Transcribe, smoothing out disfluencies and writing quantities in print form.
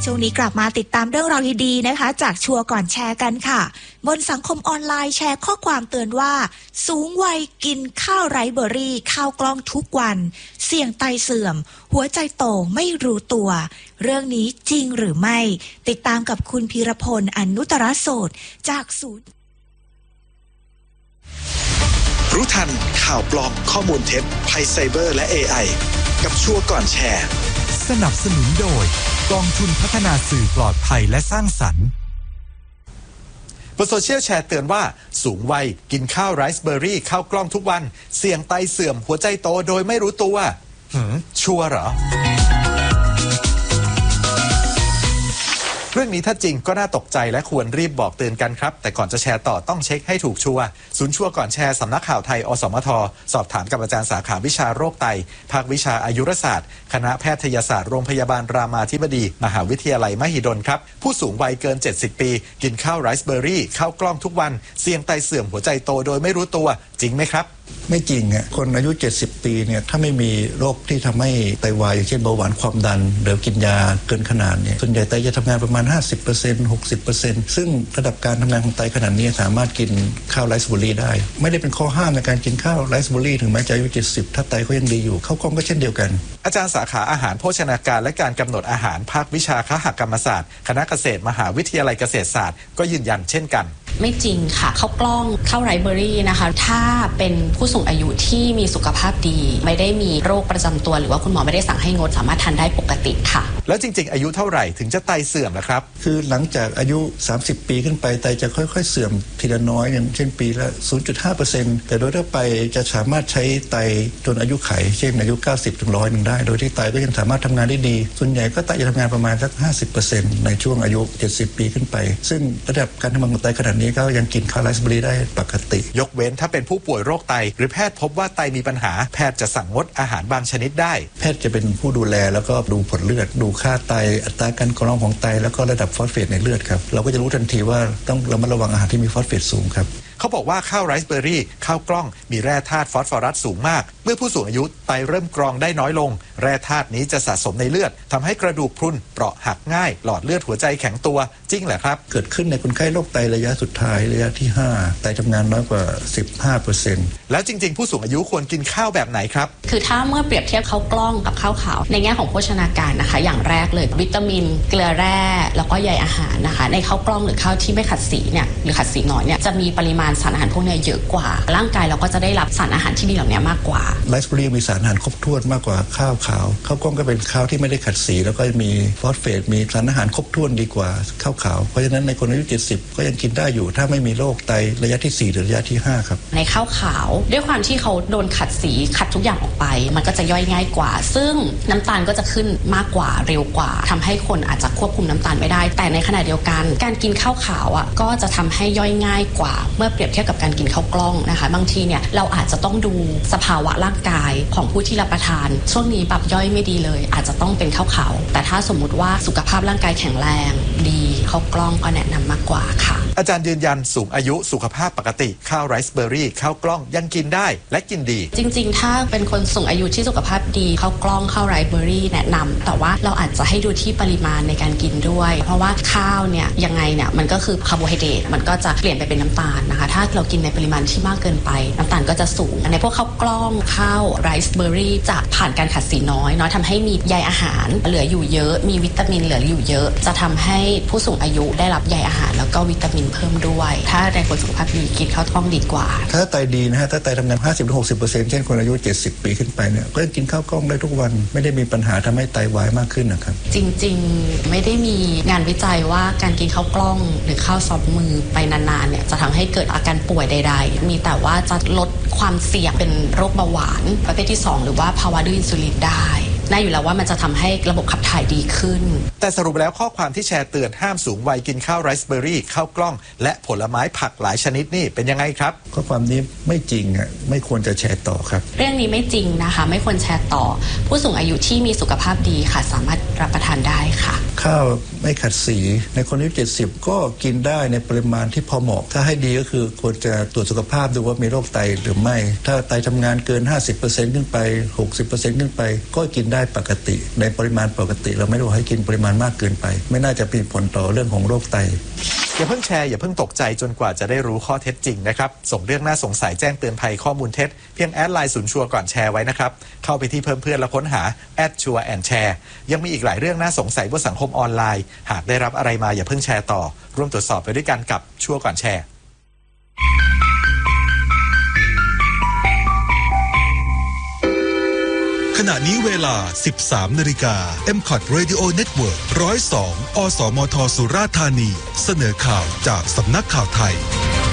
ช่วงนี้กลับมาติดตามเรื่องราวดีๆนะคะจากชัวร์ก่อนแชร์กันค่ะบนสังคมออนไลน์แชร์ข้อความเตือนว่าสูงวัยกินข้าวไรซ์เบอร์รี่ข้าวกล้องทุกวันเสี่ยงไตเสื่อมหัวใจโตไม่รู้ตัวเรื่องนี้จริงหรือไม่ติดตามกับคุณพีรพลอนุตรโสตจากศูนย์รู้ทันข่าวปลอมข้อมูลเท็จภัยไซเบอร์และ AI กับชัวร์ก่อนแชร์สนับสนุนโดยกองทุนพัฒนาสื่อปลอดภัยและสร้างสรรค์บนโซเชียลแชร์เตือนว่าสูงวัยกินข้าวไรซ์เบอร์รี่ข้าวกล้องทุกวันเสี่ยงไตเสื่อมหัวใจโตโดยไม่รู้ตัวชัวร์เหรอเรื่องนี้ถ้าจริงก็น่าตกใจและควรรีบบอกเตือนกันครับแต่ก่อนจะแชร์ต่อต้องเช็คให้ถูกชัวร์ศูนย์ชัวร์ก่อนแชร์สำนักข่าวไทยอสมทสอบถามกับอาจารย์สาขาวิชาโรคไตภาควิชาอายุรศาสตร์คณะแพทยศาสตร์โรงพยาบาลรามาธิบดีมหาวิทยาลัยมหิดลครับผู้สูงวัยเกิน70ปีกินข้าวไรซ์เบอร์รี่ข้าวกล้องทุกวันเสี่ยงไตเสื่อมหัวใจโตโดยไม่รู้ตัวจริงไหมครับไม่จริงคนอายุ70ปีเนี่ยถ้าไม่มีโรคที่ทำให้ไตวายอย่างเช่นเบาหวานความดันหรือกินยาเกินขนาดเนี่ยส่วนใหญ่ไตจะทำงานประมาณ 50% 60% ซึ่งระดับการทำงานของไตขนาดนี้สามารถกินข้าวไรซ์เบอร์รี่ได้ไม่ได้เป็นข้อห้ามในการกินข้าวไรซ์เบอร์รี่ถึงแม้จะอายุ70ถ้าไตเขายังดีอยู่ข้าวกล้องก็เช่นเดียวกันอาจารย์สาขาอาหารโภชนาการและการกำหนดอาหารภาควิชาคหกรรมศาสตร์คณะเกษตรมหาวิทยาลัยเกษตรศาสตร์ก็ยืนยันเช่นกันไม่จริงค่ะข้าวกล้องข้าวไรซ์เบอร์รี่นะคะถ้าเป็นผู้สูงอายุที่มีสุขภาพดีไม่ได้มีโรคประจำตัวหรือว่าคุณหมอไม่ได้สั่งให้งดสามารถทานได้ปกติค่ะแล้วจริงๆอายุเท่าไหร่ถึงจะไตเสื่อมล่ะครับคือหลังจากอายุ30ปีขึ้นไปไตจะค่อยๆเสื่อมทีละน้อยอย่างเช่นปีละ 0.5% แต่โดยทั่วไปจะสามารถใช้ไตจนอายุไขเช่นอายุ90ถึง100ได้โดยที่ไตก็ยังสามารถทำงานได้ดีส่วนใหญ่ก็ไตจะทำงานประมาณสัก 50% ในช่วงอายุ70ปีขึ้นไปซึ่งระดับการทำงานของไตขนาดนี้ก็ยังกินข้าวไรซ์เบอร์รี่ได้ปกติยกเว้นถ้าเป็นผู้ป่วยโรคไตหรือแพทย์พบว่าไตมีปัญหาแพทย์จะสั่งงดอาหารบางชนิดได้แพทย์จะเป็นผู้ดูแลแล้วก็ดูผลเลือดดูค่าไตอัตราการกรองของไตแล้วก็ระดับฟอสเฟตในเลือดครับเราก็จะรู้ทันทีว่าต้องระมัดระวังอาหารที่มีฟอสเฟตสูงครับเขาบอกว่าข้าวไรซ์เบอร์รี่ข้าวกล้องมีแร่ธาตุฟอสฟอรัสสูงมากเมื่อผู้สูงอายุไตเริ่มกรองได้น้อยลงแร่ธาตุนี้จะสะสมในเลือดทำให้กระดูกพรุนเปราะหักง่ายหลอดเลือดหัวใจแข็งตัวจริงเหรอครับเกิดขึ้นในคนไข้โรคไตระยะสุดท้ายระยะที่5ไตทำงานน้อยกว่า 15% แล้วจริงๆผู้สูงอายุควรกินข้าวแบบไหนครับคือถ้าเมื่อเปรียบเทียบข้าวกล้องกับข้าวขาวในแง่ของโภชนาการนะคะอย่างแรกเลยวิตามินเกลือแร่แล้วก็ใยอาหารนะคะในข้าวกล้องหรือข้าวที่ไม่ขัดสีเนี่ยหรือขัดสีน้อยเนี่ยจะมีปริมาณสารอาหารพวกนี้เยอะกว่าร่างกายเราก็จะได้รับสารอาหารที่ดีเหล่านี้มากกว่าไรซ์เบอร์รี่มีสารอาหารครบถ้วนมากกว่าข้าวขาวข้าวกล้องก็เป็นข้าวที่ไม่ได้ขัดสีแล้วก็มีฟอสเฟตมีสารอาหารครบถ้วนดีกว่าข้าวขาวเพราะฉะนั้นในคนอายุ70ก็ยังกินได้อยู่ถ้าไม่มีโรคไตระยะที่4หรือระยะที่5ครับในข้าวขาวด้วยความที่เขาโดนขัดสีขัดทุกอย่างออกไปมันก็จะย่อยง่ายกว่าซึ่งน้ำตาลก็จะขึ้นมากกว่าเร็วกว่าทำให้คนอาจจะควบคุมน้ำตาลไม่ได้แต่ในขณะเดียวกันการกินข้าวขาวก็จะทำให้ย่อยง่ายกว่าเมื่อเปรียบเทียบกับการกินข้าวกล้องนะคะบางทีเนี่ยเราอาจจะต้องดูสภาวะร่างกายของผู้ที่รับประทานช่วงนี้แบบย่อยไม่ดีเลยอาจจะต้องเป็นข้าวขาวแต่ถ้าสมมุติว่าสุขภาพร่างกายแข็งแรงดีข้าวกล้องก็แนะนำมากกว่าค่ะอาจารย์ยืนยันสูงอายุสุขภาพปกติข้าวไรซ์เบอร์รี่ข้าวกล้องยังกินได้และกินดีจริงๆถ้าเป็นคนสูงอายุที่สุขภาพดีข้าวกล้องข้าวไรซ์เบอร์รี่แนะนำแต่ว่าเราอาจจะให้ดูที่ปริมาณในการกินด้วยเพราะว่าข้าวเนี่ยยังไงเนี่ยมันก็คือคาร์โบไฮเดรตมันก็จะเปลี่ยนไปเป็นน้ำตาลนะคะถ้าเรากินในปริมาณที่มากเกินไปน้ำตาลก็จะสูงในพวกข้าวกล้องข้าวไรซ์เบอร์รี่จะผ่านการขัดสีน้อยทำให้มีใยอาหารเหลืออยู่เยอะมีวิตามินเหลืออยู่เยอะจะทำให้ผู้สูงอายุได้รับใยอาหารแล้วก็วิตามินเพิ่มด้วยถ้าในคนสุขภาพดีกินข้าวกล้องดีกว่าถ้าไตดีนะฮะถ้าไตทำงาน 50-60% เช่นคนอายุ70ปีขึ้นไปเนี่ยก็กินข้าวกล้องได้ทุกวันไม่ได้มีปัญหาทำให้ไตวายมากขึ้นนะครับจริงๆไม่ได้มีงานวิจัยว่าการกินข้าวกล้องหรือข้าวซอฟมือไปนานๆเนี่ยจะทำให้เกิดอาการป่วยใดๆมีแต่ว่าจะลดความเสี่ยงเป็นโรคเบาหวานประเภทที่2หรือว่าภาวะดื้ออินซูลินได้น่าอยู่แล้วว่ามันจะทำให้ระบบขับถ่ายดีขึ้นแต่สรุปแล้วข้อความที่แชร์เตือนห้ามสูงวัยกินข้าวไรซ์เบอร์รี่ข้าวกล้องและผลไม้ผักหลายชนิดนี่เป็นยังไงครับข้อความนี้ไม่จริงไม่ควรจะแชร์ต่อครับเรื่องนี้ไม่จริงนะคะไม่ควรแชร์ต่อผู้สูงอายุที่มีสุขภาพดีค่ะสามารถรับประทานได้ค่ะข้าวไม่ขัดสีในคนอายุ70ก็กินได้ในปริมาณที่พอเหมาะถ้าให้ดีก็คือควรจะตรวจสุขภาพดูว่ามีโรคไตหรือไม่ถ้าไตทำงานเกิน 50% ขึ้นไป 60% ขึ้นไปก็กินได้ปกติในปริมาณปกติเราไม่ได้บอกให้กินปริมาณมากเกินไปไม่น่าจะมีผลต่อเรื่องของโรคไตอย่าเพิ่งแชร์อย่าเพิ่งตกใจจนกว่าจะได้รู้ข้อเท็จจริงนะครับส่งเรื่องน่าสงสัยแจ้งเตือนภัยข้อมูลเท็จเพียงแอดไลน์ศูนย์ชัวร์ก่อนแชร์ไว้นะครับเข้าไปที่เพิ่มเพื่อนแล้วค้นหา@SureAndShareยังมีอีกหลายเรื่องน่าสงสัยบนสังคมออนไลน์หากได้รับอะไรมาอย่าเพิ่งแชร์ต่อร่วมตรวจสอบไปด้วยกันกับชัวร์ก่อนแชร์ขณะนี้เวลา 13 นาฬิกา MCOT Radio Network 102 อสมทสุราษฎร์ธานีเสนอข่าวจากสำนักข่าวไทย